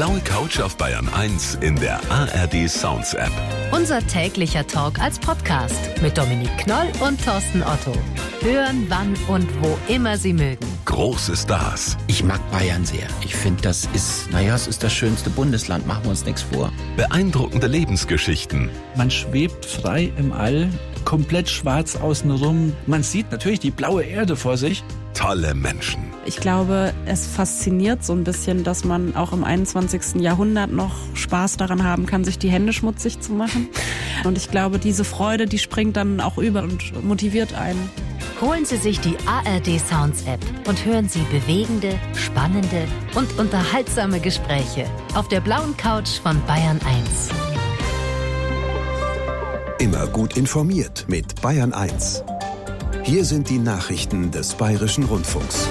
blaue Couch auf Bayern 1 in der ARD Sounds App. Unser täglicher Talk als Podcast mit Dominik Knoll und Thorsten Otto. Hören, wann und wo immer Sie mögen. Große Stars. Ich mag Bayern sehr. Ich finde, es ist das schönste Bundesland, machen wir uns nichts vor. Beeindruckende Lebensgeschichten. Man schwebt frei im All, komplett schwarz außenrum. Man sieht natürlich die blaue Erde vor sich. Tolle Menschen. Ich glaube, es fasziniert so ein bisschen, dass man auch im 21. Jahrhundert noch Spaß daran haben kann, sich die Hände schmutzig zu machen. Und ich glaube, diese Freude, die springt dann auch über und motiviert einen. Holen Sie sich die ARD Sounds App und hören Sie bewegende, spannende und unterhaltsame Gespräche auf der blauen Couch von Bayern 1. Immer gut informiert mit Bayern 1. Hier sind die Nachrichten des Bayerischen Rundfunks.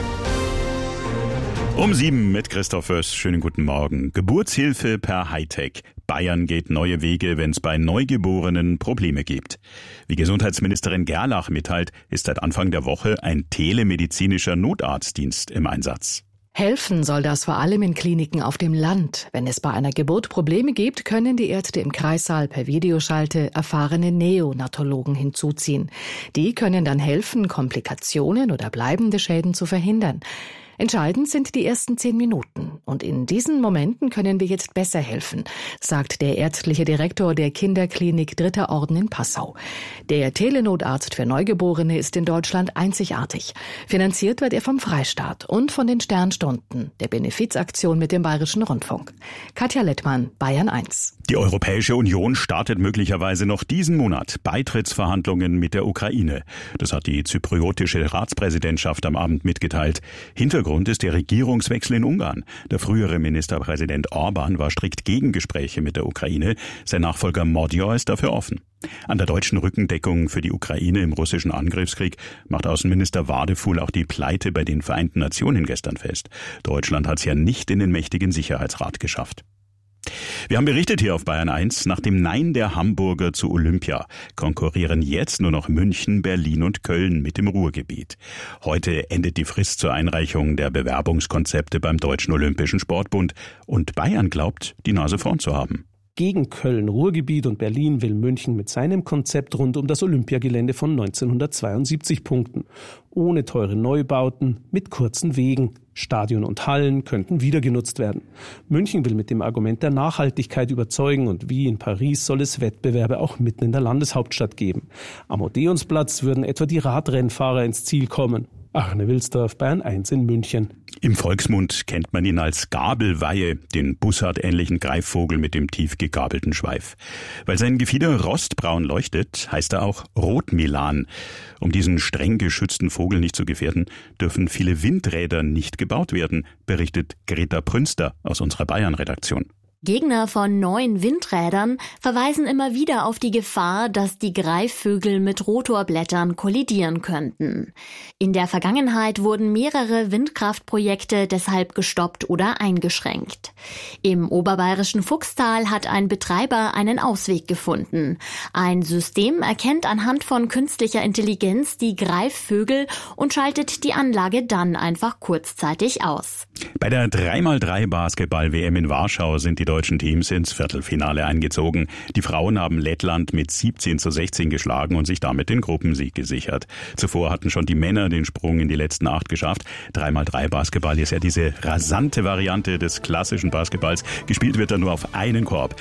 Um 7 mit Christoph Föß. Schönen guten Morgen. Geburtshilfe per Hightech. Bayern geht neue Wege, wenn es bei Neugeborenen Probleme gibt. Wie Gesundheitsministerin Gerlach mitteilt, ist seit Anfang der Woche ein telemedizinischer Notarztdienst im Einsatz. Helfen soll das vor allem in Kliniken auf dem Land. Wenn es bei einer Geburt Probleme gibt, können die Ärzte im Kreissaal per Videoschalte erfahrene Neonatologen hinzuziehen. Die können dann helfen, Komplikationen oder bleibende Schäden zu verhindern. Entscheidend sind die ersten 10 Minuten. Und in diesen Momenten können wir jetzt besser helfen, sagt der ärztliche Direktor der Kinderklinik Dritter Orden in Passau. Der Telenotarzt für Neugeborene ist in Deutschland einzigartig. Finanziert wird er vom Freistaat und von den Sternstunden, der Benefizaktion mit dem Bayerischen Rundfunk. Katja Lettmann, Bayern 1. Die Europäische Union startet möglicherweise noch diesen Monat Beitrittsverhandlungen mit der Ukraine. Das hat die zypriotische Ratspräsidentschaft am Abend mitgeteilt. Hintergrund ist der Regierungswechsel in Ungarn. Der frühere Ministerpräsident Orban war strikt gegen Gespräche mit der Ukraine. Sein Nachfolger Modior ist dafür offen. An der deutschen Rückendeckung für die Ukraine im russischen Angriffskrieg macht Außenminister Wadefuhl auch die Pleite bei den Vereinten Nationen gestern fest. Deutschland hat es ja nicht in den mächtigen Sicherheitsrat geschafft. Wir haben berichtet hier auf Bayern 1, nach dem Nein der Hamburger zu Olympia konkurrieren jetzt nur noch München, Berlin und Köln mit dem Ruhrgebiet. Heute endet die Frist zur Einreichung der Bewerbungskonzepte beim Deutschen Olympischen Sportbund und Bayern glaubt, die Nase vorn zu haben. Gegen Köln, Ruhrgebiet und Berlin will München mit seinem Konzept rund um das Olympiagelände von 1972 punkten. Ohne teure Neubauten, mit kurzen Wegen. Stadion und Hallen könnten wieder genutzt werden. München will mit dem Argument der Nachhaltigkeit überzeugen und wie in Paris soll es Wettbewerbe auch mitten in der Landeshauptstadt geben. Am Odeonsplatz würden etwa die Radrennfahrer ins Ziel kommen. Arne Wilsdorf, Bayern 1 in München. Im Volksmund kennt man ihn als Gabelweihe, den Bussard-ähnlichen Greifvogel mit dem tief gegabelten Schweif. Weil sein Gefieder rostbraun leuchtet, heißt er auch Rotmilan. Um diesen streng geschützten Vogel nicht zu gefährden, dürfen viele Windräder nicht gebaut werden, berichtet Greta Prünster aus unserer Bayern-Redaktion. Gegner von neuen Windrädern verweisen immer wieder auf die Gefahr, dass die Greifvögel mit Rotorblättern kollidieren könnten. In der Vergangenheit wurden mehrere Windkraftprojekte deshalb gestoppt oder eingeschränkt. Im oberbayerischen Fuchstal hat ein Betreiber einen Ausweg gefunden. Ein System erkennt anhand von künstlicher Intelligenz die Greifvögel und schaltet die Anlage dann einfach kurzzeitig aus. Bei der 3x3 Basketball-WM in Warschau sind die deutschen Teams ins Viertelfinale eingezogen. Die Frauen haben Lettland mit 17:16 geschlagen und sich damit den Gruppensieg gesichert. Zuvor hatten schon die Männer den Sprung in die letzten 8 geschafft. 3x3 Basketball ist ja diese rasante Variante des klassischen Basketballs. Gespielt wird er nur auf einen Korb.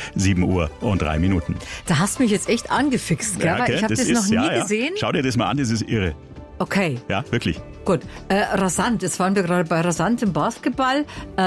7:03. Da hast du mich jetzt echt angefixt, gell? Ja, Ich habe das noch nie gesehen. Schau dir das mal an, das ist irre. Okay. Ja, wirklich. Gut, rasant, jetzt waren wir gerade bei rasantem Basketball.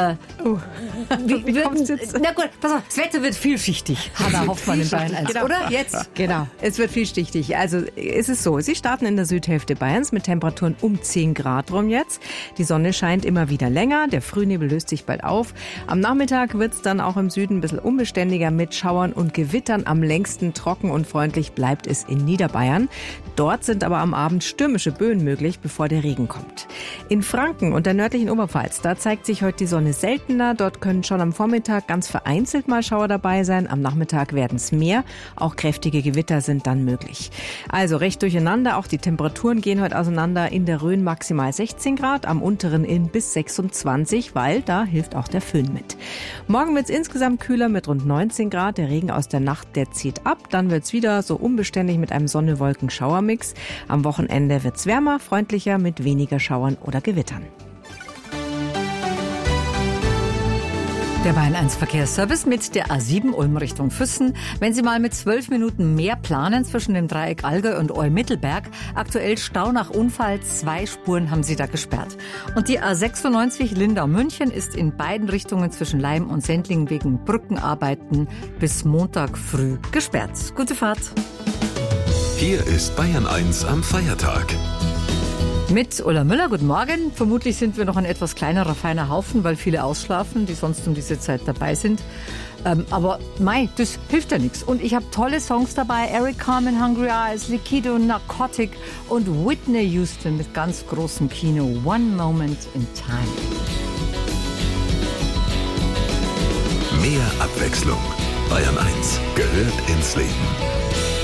Wie kommt's jetzt? Na gut, pass auf, das Wetter wird vielschichtig. Hanna Hoffmann in Bayern 1, genau. Oder? Jetzt? Genau, es wird vielschichtig. Also es ist so, Sie starten in der Südhälfte Bayerns mit Temperaturen um 10 Grad rum jetzt. Die Sonne scheint immer wieder länger, der Frühnebel löst sich bald auf. Am Nachmittag wird es dann auch im Süden ein bisschen unbeständiger mit Schauern und Gewittern. Am längsten trocken und freundlich bleibt es in Niederbayern. Dort sind aber am Abend stürmische Böen möglich, bevor der Regen Regen kommt. In Franken und der nördlichen Oberpfalz, da zeigt sich heute die Sonne seltener. Dort können schon am Vormittag ganz vereinzelt mal Schauer dabei sein. Am Nachmittag werden es mehr. Auch kräftige Gewitter sind dann möglich. Also recht durcheinander. Auch die Temperaturen gehen heute auseinander. In der Rhön maximal 16 Grad, am unteren Inn bis 26, weil da hilft auch der Föhn mit. Morgen wird es insgesamt kühler mit rund 19 Grad. Der Regen aus der Nacht, der zieht ab. Dann wird es wieder so unbeständig mit einem Sonne-Wolken-Schauermix. Am Wochenende wird es wärmer, freundlicher mit weniger Schauern oder Gewittern. Der Bayern 1 Verkehrsservice mit der A7 Ulm Richtung Füssen. Wenn Sie mal mit 12 Minuten mehr planen zwischen dem Dreieck Allgäu und Olm-Mittelberg, aktuell Stau nach Unfall, 2 Spuren haben Sie da gesperrt. Und die A96 Lindau-München ist in beiden Richtungen zwischen Leim und Sendling wegen Brückenarbeiten bis Montag früh gesperrt. Gute Fahrt. Hier ist Bayern 1 am Feiertag. Mit Ulla Müller, guten Morgen. Vermutlich sind wir noch ein etwas kleinerer, feiner Haufen, weil viele ausschlafen, die sonst um diese Zeit dabei sind. Aber das hilft ja nichts. Und ich habe tolle Songs dabei. Eric Carmen, Hungry Eyes, Liquido, Narcotic und Whitney Houston mit ganz großem Kino. One Moment in Time. Mehr Abwechslung. Bayern 1 gehört ins Leben.